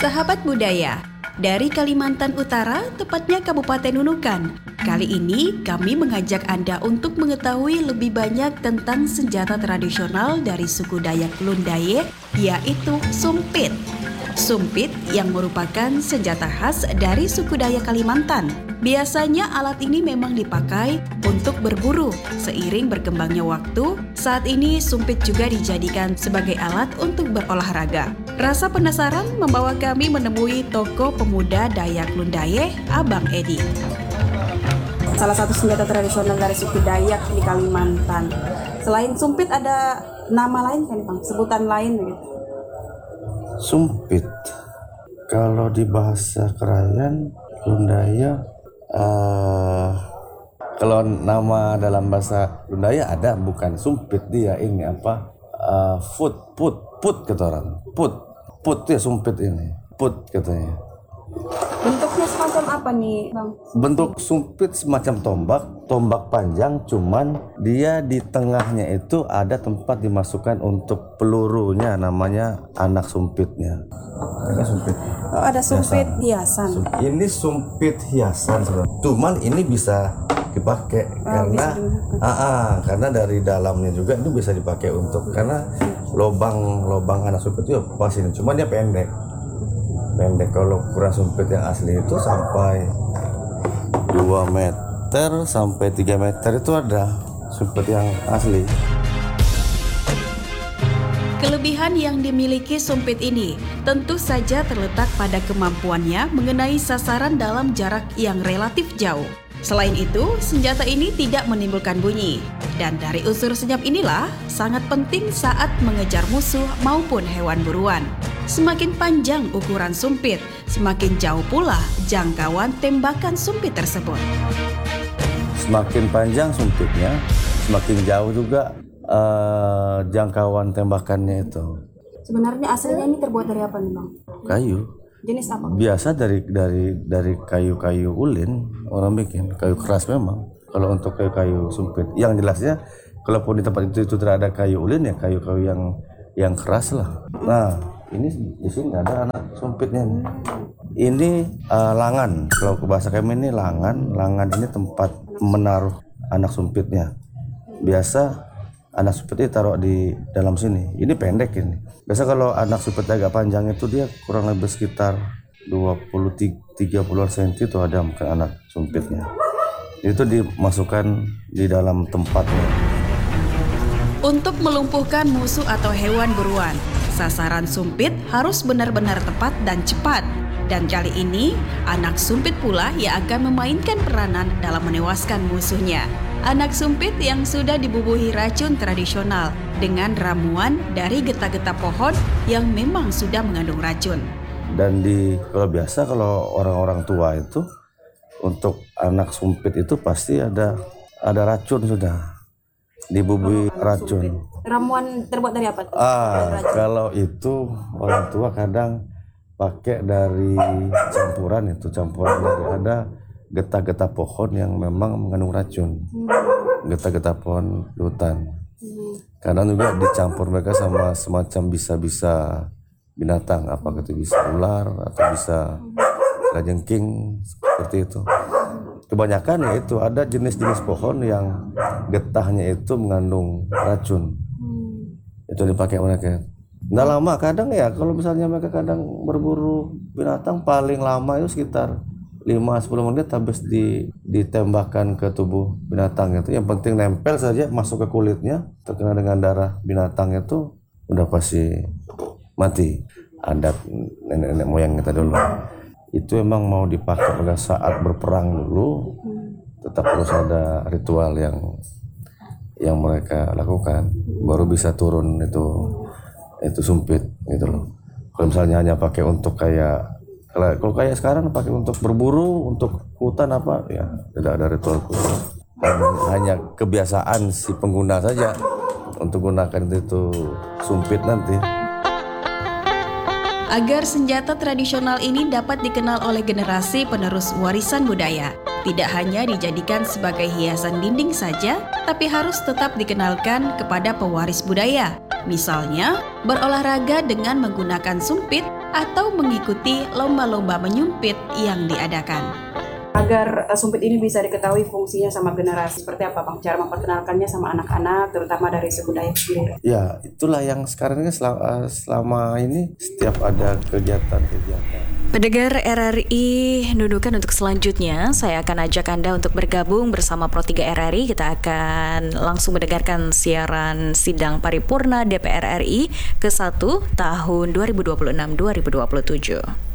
Sahabat budaya, dari Kalimantan Utara, tepatnya Kabupaten Nunukan. Kali ini kami mengajak Anda untuk mengetahui lebih banyak tentang senjata tradisional dari suku Dayak Lundaye, yaitu sumpit. Sumpit yang merupakan senjata khas dari suku Dayak Kalimantan. Biasanya alat ini memang dipakai untuk berburu. Seiring berkembangnya waktu, saat ini sumpit juga dijadikan sebagai alat untuk berolahraga. Rasa penasaran membawa kami menemui tokoh pemuda Dayak Lundaye, Abang Edi. Salah satu senjata tradisional dari suku Dayak di Kalimantan. Selain sumpit ada nama lain kan, Bang? Sebutan lain begitu. Sumpit, kalau di bahasa Krayan Lundaya, kalau nama dalam bahasa Lundaya ada, bukan sumpit dia ini apa? Put kata orang. Put ya sumpit ini. Put katanya. Bentuknya semacam apa nih, Bang? Bentuk sumpit semacam tombak panjang, cuman dia di tengahnya itu ada tempat dimasukkan untuk pelurunya, namanya anak sumpitnya. Ada sumpit. Oh, ada sumpit hiasan. Ini sumpit hiasan sebenarnya. Cuman ini bisa dipakai karena dari dalamnya juga itu bisa dipakai untuk, karena lobang anak sumpit itu pas ini. Cuman dia pendek. Kalau ukuran sumpit yang asli itu sampai 2 meter sampai 3 meter itu ada sumpit yang asli. Kelebihan yang dimiliki sumpit ini tentu saja terletak pada kemampuannya mengenai sasaran dalam jarak yang relatif jauh. Selain itu, senjata ini tidak menimbulkan bunyi. Dan dari unsur senyap inilah sangat penting saat mengejar musuh maupun hewan buruan. Semakin panjang ukuran sumpit, semakin jauh pula jangkauan tembakan sumpit tersebut. Semakin panjang sumpitnya, semakin jauh juga jangkauan tembakannya itu. Sebenarnya aslinya ini terbuat dari apa nih, Bang? Kayu. Jenis apa? Biasa dari kayu-kayu ulin orang bikin, kayu keras memang. Kalau untuk kayu-kayu sumpit, yang jelasnya kalaupun di tempat itu tidak ada kayu ulin ya kayu-kayu yang keras lah. Nah, ini di sini ada anak sumpitnya nih. Ini langan. Kalau ke bahasa kami ini langan. Langan ini tempat menaruh anak sumpitnya. Biasa anak sumpit itu taruh di dalam sini. Ini pendek ini. Biasa kalau anak sumpit agak panjang itu dia kurang lebih sekitar 20-30 cm itu ada mungkin anak sumpitnya. Itu dimasukkan di dalam tempatnya. Untuk melumpuhkan musuh atau hewan buruan, sasaran sumpit harus benar-benar tepat dan cepat. Dan kali ini, anak sumpit pula yang akan memainkan peranan dalam menewaskan musuhnya. Anak sumpit yang sudah dibubuhi racun tradisional dengan ramuan dari getah-getah pohon yang memang sudah mengandung racun. Dan kalau orang-orang tua itu untuk anak sumpit itu pasti ada racun sudah. Dibubuhi racun. Ramuan terbuat dari apa? Kalau itu orang tua kadang pakai dari campuran dari ada getah-getah pohon yang memang mengandung racun. Getah-getah pohon di hutan. Kadang juga dicampur mereka sama semacam bisa-bisa binatang, apakah itu bisa ular atau bisa kalajengking seperti itu. Kebanyakan ya itu ada jenis-jenis pohon yang getahnya itu mengandung racun. Itu dipakai mereka. Nggak lama kadang ya, kalau misalnya mereka kadang berburu binatang paling lama itu sekitar 5-10 menit habis ditembakkan ke tubuh binatang itu. Yang penting nempel saja masuk ke kulitnya, terkena dengan darah binatang itu udah pasti mati. Adat nenek moyang kita dulu. Itu emang mau dipakai pada saat berperang dulu, tetap harus ada ritual yang mereka lakukan, baru bisa turun itu sumpit gitu loh. Kalau misalnya hanya pakai untuk kalau kayak sekarang pakai untuk berburu, untuk hutan apa ya, tidak ada ritual khusus. Hanya kebiasaan si pengguna saja untuk gunakan itu sumpit nanti. Agar senjata tradisional ini dapat dikenal oleh generasi penerus warisan budaya, tidak hanya dijadikan sebagai hiasan dinding saja, tapi harus tetap dikenalkan kepada pewaris budaya. Misalnya, berolahraga dengan menggunakan sumpit atau mengikuti lomba-lomba menyumpit yang diadakan. Agar sumpit ini bisa diketahui fungsinya sama generasi, seperti apa Bang? Cara memperkenalkannya sama anak-anak, terutama dari suku Dayak sendiri. Ya, itulah yang sekarang ini selama ini setiap ada kegiatan-kegiatan. Pendengar RRI Nunukan, untuk selanjutnya saya akan ajak Anda untuk bergabung bersama Pro 3 RRI. Kita akan langsung mendengarkan siaran sidang paripurna DPR RI ke-1 tahun 2026-2027.